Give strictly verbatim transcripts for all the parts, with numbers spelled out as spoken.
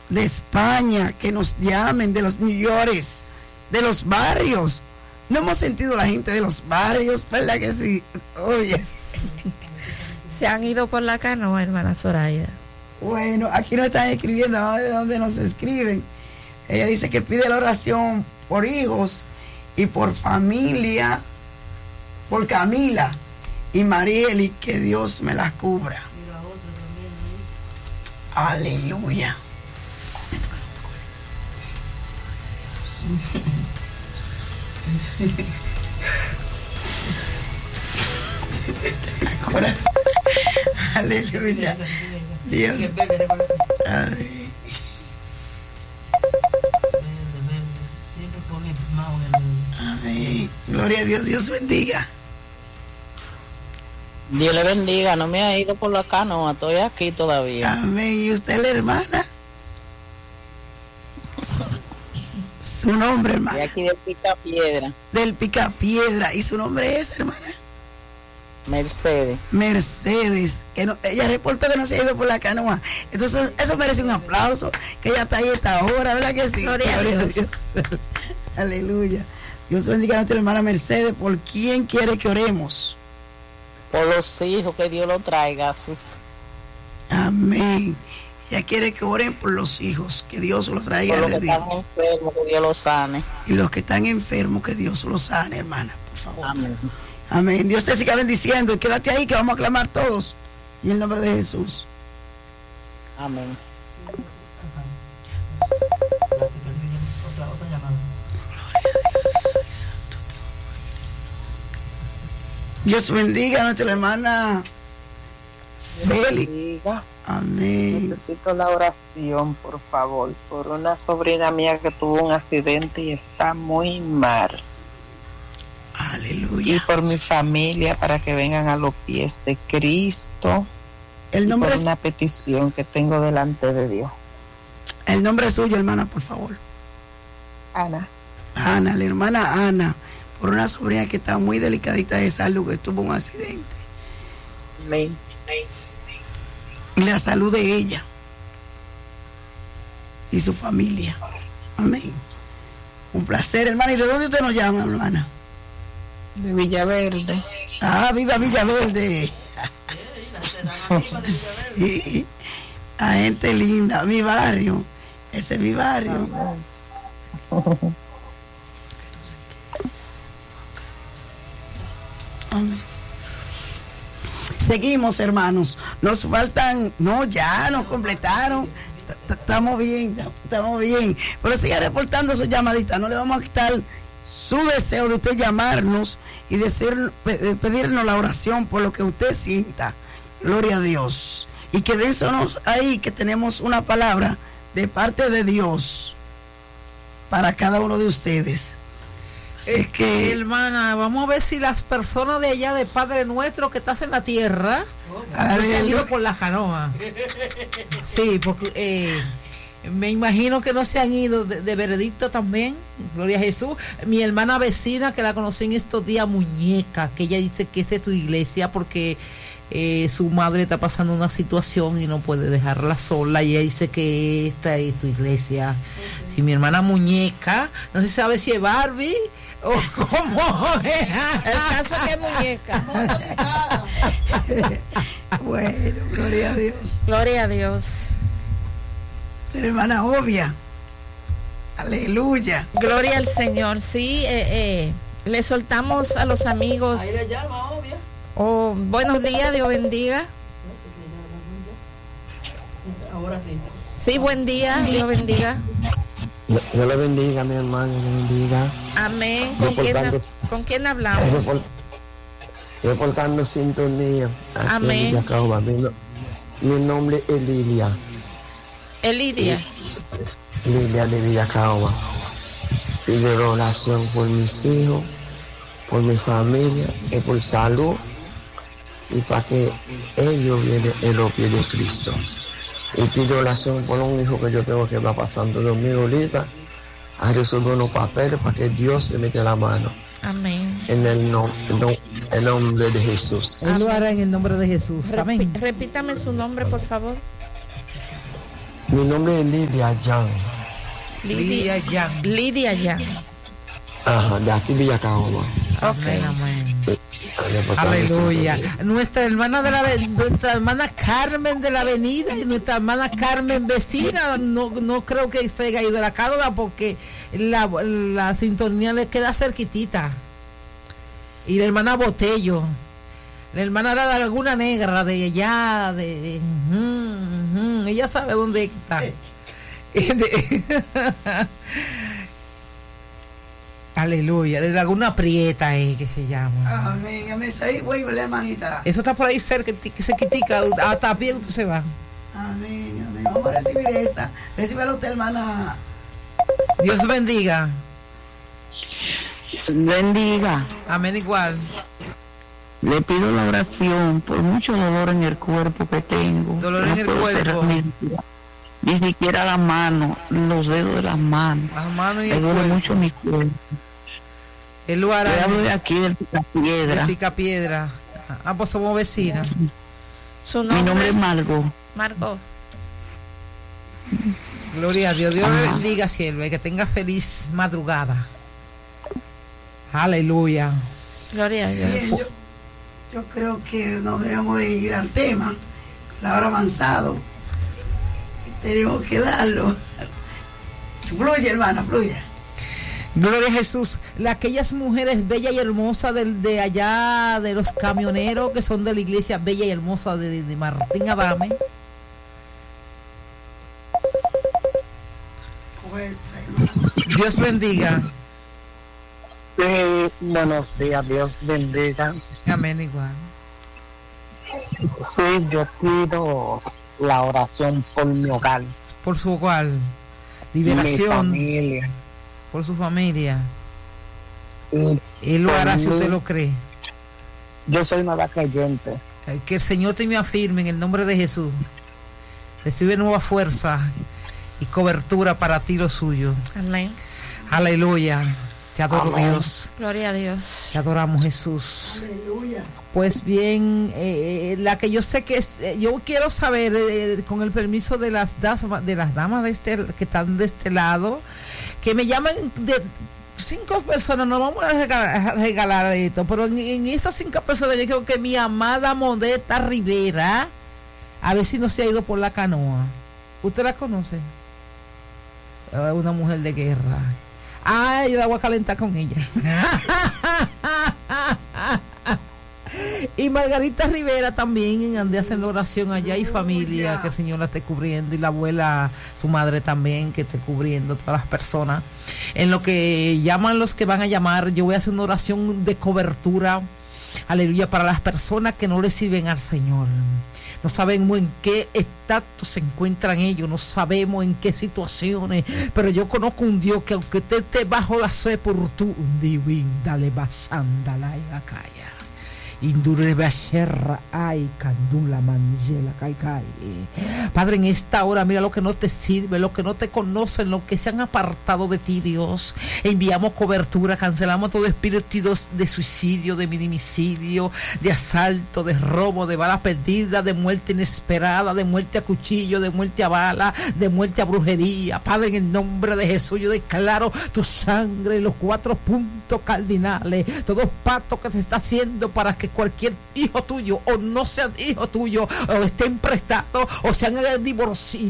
de España, que nos llamen, de los New Yorkers, de los barrios. No hemos sentido la gente de los barrios, ¿verdad que sí? Oye. Se han ido por la canoa, hermana Zoraida. Bueno, aquí nos están escribiendo, ¿no? ¿De dónde nos escriben? Ella dice que pide la oración por hijos y por familia, por Camila y Marieli, que Dios me las cubra. Aleluya. Ahora, aleluya. Dios. Ay. Amén. Gloria a Dios. Dios bendiga. Dios le bendiga. No me ha ido por la canoa, estoy aquí todavía. Amén. ¿Y usted, la hermana? Su nombre, hermana. De aquí del Picapiedra. Del Picapiedra. ¿Y su nombre es, hermana? Mercedes. Mercedes. Que no, ella reportó que no se ha ido por la canoa. Entonces, eso merece un aplauso. Que ella está ahí a esta hora, ¿verdad que sí? Gloria, Gloria a Dios. Dios. Aleluya. Dios bendiga a nuestra hermana Mercedes. ¿Por quién quiere que oremos? Por los hijos, que Dios los traiga a sus... Amén. Ella quiere que oren por los hijos, que Dios los traiga. Por los que están enfermos, que Dios los sane. Y los que están enfermos, que Dios los sane, hermana, por favor. Amén. Amén. Dios te siga bendiciendo y quédate ahí que vamos a clamar todos en el nombre de Jesús. Amén. Dios bendiga a nuestra hermana Feli. Amén. Necesito la oración, por favor, por una sobrina mía que tuvo un accidente y está muy mal. Aleluya. Y por mi familia, para que vengan a los pies de Cristo. El nombre por es... una petición que tengo delante de Dios. El nombre es suyo, hermana, por favor. Ana. Ana, la hermana Ana, por una sobrina que está muy delicadita de salud, que tuvo un accidente. Amén. Y la salud de ella y su familia. Amén. Un placer, hermana. ¿Y de dónde usted nos llama, hermana? De Villaverde. Ah, viva Villaverde. Sí. La gente linda, mi barrio. Ese es mi barrio. Amén. Seguimos, hermanos. Nos faltan, no, ya nos completaron. Estamos bien, estamos bien. Pero siga reportando su llamadita. No le vamos a quitar su deseo de usted llamarnos y decir, pedirnos la oración por lo que usted sienta. Gloria a Dios. Y quédense ahí que tenemos una palabra de parte de Dios para cada uno de ustedes. Es que, hermana, vamos a ver si las personas de allá de Padre Nuestro que estás en la tierra han salido por la canoa. Sí, porque eh, me imagino que no se han ido de, de veredicto también. Gloria a Jesús. Mi hermana vecina, que la conocí en estos días, Muñeca, que ella dice que es de tu iglesia porque eh, su madre está pasando una situación y no puede dejarla sola, y ella dice que esta es tu iglesia. Y mi hermana Muñeca, no se sabe si es Barbie o cómo es. El caso es que es Muñeca. Bueno, gloria a Dios. Gloria a Dios. Hermana Obvia. Aleluya. Gloria al Señor. Sí, eh, eh, le soltamos a los amigos. Ahí le llama Obvia. Oh, buenos días, Dios bendiga. Ahora sí. Sí, buen día, Dios bendiga. Dios le bendiga, mi hermano, Dios le bendiga. Amén. ¿Con quién, ha, ¿Con quién hablamos? Reportando sintonía. Amén. Mi, mi nombre es Lilia. Elidia. Lilia de Villacaoba. Pido oración por mis hijos, por mi familia y por salud, y para que ellos vienen en los pies de Cristo. Y pido oración por un hijo que yo tengo que va pasando conmigo ahorita a resolver unos papeles para que Dios se mete la mano. Amén. En el, no, no, el nombre de Jesús. Él lo hará en el nombre de Jesús. Amén. Repítame su nombre, por favor. Mi nombre es Lidia Jan. Lidia Jan. Lidia Jan. Ajá, de aquí Villacaoma. Okay. Amén. Aleluya. Nuestra hermana de la nuestra hermana Carmen de la Avenida y nuestra hermana Carmen vecina, no, no creo que se haya ido de la Cárola porque la, la sintonía le queda cerquitita. Y la hermana Botello, la hermana de la Laguna Negra de allá, de, de uh, uh, ella sabe dónde está. Aleluya, de Laguna Prieta es que se llama. Amén, amén. Ahí, güey, hermanita. Eso está por ahí cerca, cerquitica, hasta a pie usted se va. Amén, amén. Vamos a recibir esa. Recíbela usted, hermana. Dios bendiga. Bendiga. Amén, igual. Le pido la oración por mucho dolor en el cuerpo que tengo. Dolor en el cuerpo. Ni siquiera la mano, los dedos de las manos. Las manos y me el duele cuerpo. mucho mi cuerpo. El lugar de aquí del Picapiedra. El Picapiedra. Ah, pues somos vecinas. Su nombre. Mi nombre es Margot. Margot. Gloria a Dios. Dios le bendiga, sierva, y que tenga feliz madrugada. Aleluya. Gloria a Dios. Bien, yo, yo creo que nos debemos de ir al tema. La hora avanzado. Tenemos que darlo. Fluye, hermana, fluye. Gloria a Jesús. La, aquellas mujeres bellas y hermosas de, de allá, de los camioneros que son de la iglesia bella y hermosa de, de Martín Adame. Dios bendiga. Eh, buenos días, Dios bendiga. Amén, igual. Sí, yo pido la oración por mi hogar. Por su hogar. Liberación. Mi familia. Por su familia. Y Él lo hará si mí, usted lo cree. Yo soy nueva creyente. Que el Señor te me afirme en el nombre de Jesús. Recibe nueva fuerza y cobertura para ti lo suyo. Amén. Aleluya. Te adoro, Amén. Dios. Gloria a Dios. Te adoramos, Jesús. Aleluya. Pues bien, eh, la que yo sé que es, eh, yo quiero saber, eh, con el permiso de las damas, de las damas de este, que están de este lado, que me llaman de cinco personas, no vamos a regalar, a regalar esto, pero en, en esas cinco personas yo creo que mi amada Modesta Rivera, a ver si no se ha ido por la canoa. ¿Usted la conoce? Eh, una mujer de guerra. Ay, la voy a calentar con ella. Y Margarita Rivera también ande haciendo oración allá y familia, que el Señor la esté cubriendo, y la abuela, su madre también, que esté cubriendo, todas las personas. En lo que llaman los que van a llamar, yo voy a hacer una oración de cobertura, aleluya, para las personas que no le sirven al Señor. No sabemos en qué estatus se encuentran ellos, no sabemos en qué situaciones, pero yo conozco un Dios que aunque usted esté bajo la sepultura, dale basanda la calla. Indure Becerra, ay, candula manjela, cay, cay. Padre, en esta hora, mira lo que no te sirve, lo que no te conocen, lo que se han apartado de ti, Dios. Enviamos cobertura, cancelamos todo espíritu de suicidio, de minimicidio, de asalto, de robo, de bala perdida, de muerte inesperada, de muerte a cuchillo, de muerte a bala, de muerte a brujería. Padre, en el nombre de Jesús, yo declaro tu sangre en los cuatro puntos cardinales, todo pacto que te está haciendo para que cualquier hijo tuyo o no sea hijo tuyo o estén prestados o sean divorciados,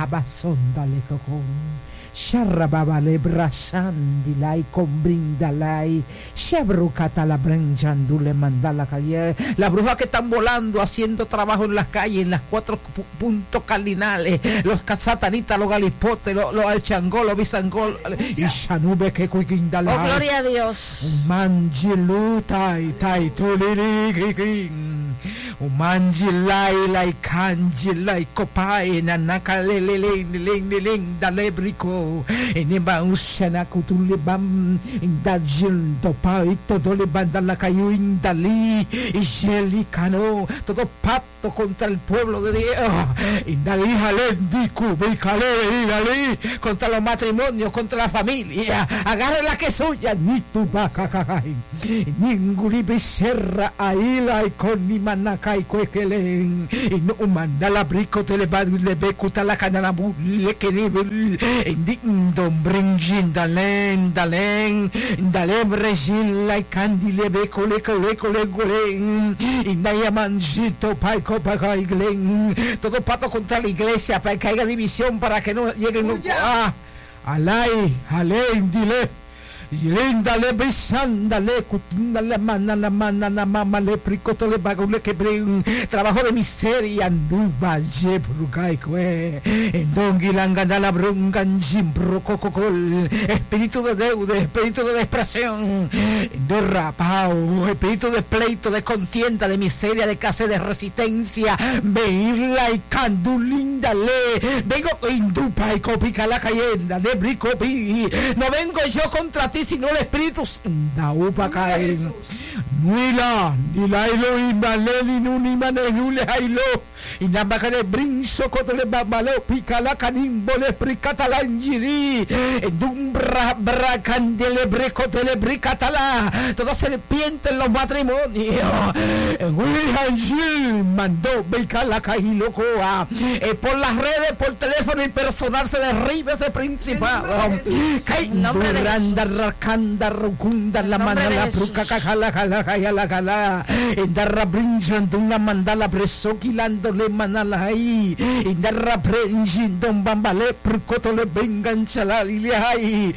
dale cocón. Sharababale brasandilai combrindalai Shabrucata la branchandule mandala calle. La bruja que están volando haciendo trabajo en las calles, en las cuatro pu- puntos cardinales, los satanitas, los galipotes, los, los alchangol, los bisangol y Shanube que cuiquindala. Oh, gloria a Dios. Manjilu tai tai tolirikin. Umanjilai lai kanjilai kopai nanakalele leng dalebrico eneba ushana kutulibam indajil topai todo le banda la cayu indali ishelikano todo pacto contra el pueblo de Dios indali halendiku bikale indali contra los matrimonios, contra la familia, agarre la que es suya ni tu vaca cagai ninguni becerra aila y con mi manaca kai kwekelen in umandala briko telebadu lebekuta la kanala bu lekenibel in dom bringin dalen dalen dalen brejin la candile beko lekole lekole inaya manjito pai copa kai glen todo pato contra la iglesia para que haya división para que no lleguen no, ah alay alay dile Yilindale besandale kutindale manana manana mama le pricoto le bagule que brin trabajo de miseria nuba je brugai kwe endongilanga la brungan jimbro cococol espíritu de deuda espíritu de despresión de rapao espíritu de pleito de contienda de miseria de escasez de resistencia veirla y candulindale vengo indupa y copica la cayenda de bricopi no vengo yo contra ti sino el espíritu da upa cae nuila ni lailo y maleli nuni manejule hailo y namba que le brinso coto le babalo pica la canimbo le pricata la injiri dumbra bra candele breco te le bricatala toda serpiente en los matrimonios Willy Angel mandó pica la caílo coa por las redes por teléfono y personal se derriba ese principado cae duranda Kanda rukunda la mandala pruka kakala kala kaya la kala indarra brinjandunga mandala presoki lando le manala hai indarra brinjindon bambale prukoto le benganchala lili hai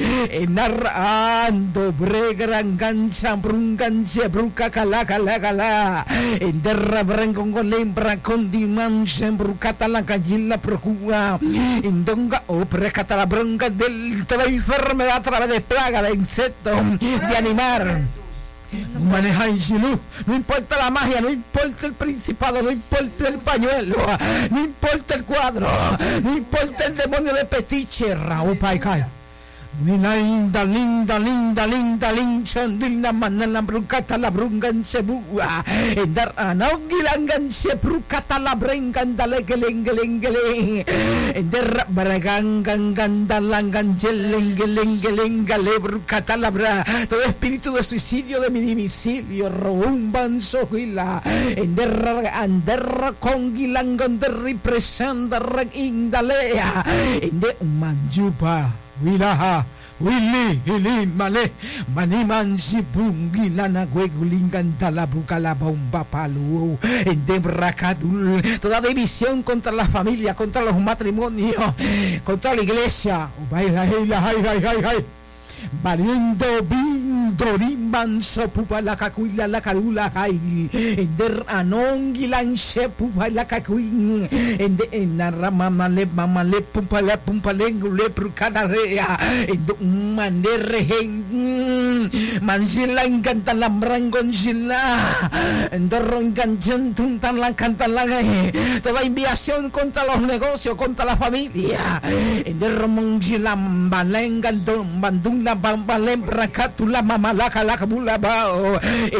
inarra ando bregran gancha brunganche bruka kala kala kala indarra brangongo lembra kondi manchen brukata la kajilla prokua indonga o prekata la bronca del toda enfermedad a través de plaga de insectos, de animar. No manejáis luz, no importa la magia, no importa el principado, no importa el pañuelo, no importa el cuadro, no importa el demonio de petiche, Raúl Paicay. Linda, linda, linda, linda, linda, manana brucata la brungan sebua, dar anaugilangan se brucata la brengan dalegelengele, der bragangan gandalangan jelengelengele brucata la bra, todo espíritu de suicidio de mi domicilio, robumban sohila, der ander congilangan de represanda indalea, de manjupa. Wilaha, Willy, Ili, Male, Maniman, Sibungi, Nana, Guegulingan, Talabuca, la bomba, Palu, en Debracadul, toda división contra la familia, contra los matrimonios, contra la iglesia. Baila, baila, baila, baila, baila. Valiendo bindo rimban so pupa la cacuila la carula hai ender anongi lanche pupa la cacuin ende enara mama le mama le pupa la pupa lengu le prucada rea endo manere hen manjila encanta la brangonjila enderron canchen tuntan la canta la toda enviación contra los negocios contra la familia enderron monjila balenga don bandung bamba lembra catula mamalaca la cabula bao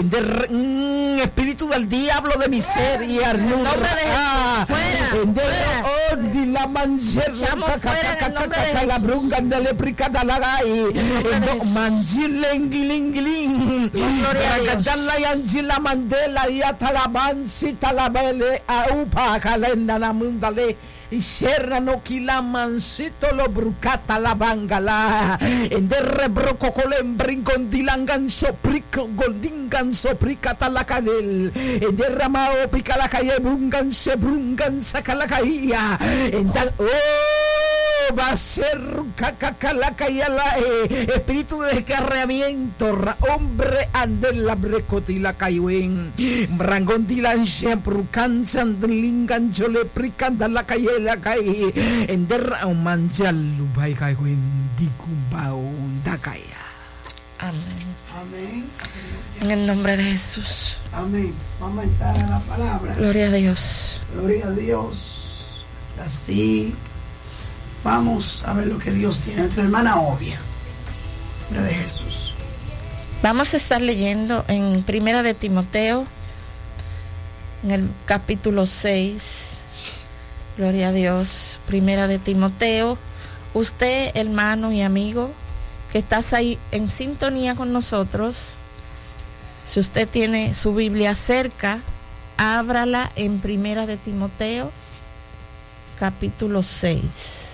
en espíritu del diablo de miseria en nombre de Jesús fuera fuera la manjera la brunga de lepricada la gai manjilengilingiling la yanjila mandela y atalabansi talabele aupa calenda la mundale y serra no kilamancito lo brucata la bangala en der broco colem bringondilangan soprico goldingan sopricata la canel en derramao pica la calle brungan se brungan saca la caía en tal oh va a ser caca la calle la espíritu de descarriamiento hombre ande la brecoti la cayuen brangondilan se brucan sandlingan chole pricanda la calle la calle en derra manchal lubai cayuen dikumbao dakaya. Amén. Amén. En el nombre de Jesús. Amén. Vamos a entrar a la palabra. Gloria a Dios. Gloria a Dios. Y así vamos a ver lo que Dios tiene. Nuestra hermana Obia. Gloria de Jesús. Vamos a estar leyendo en Primera de Timoteo, en el capítulo seis. Gloria a Dios. Primera de Timoteo. Usted, hermano y amigo, que estás ahí en sintonía con nosotros, si usted tiene su Biblia cerca, ábrala en Primera de Timoteo, capítulo seis.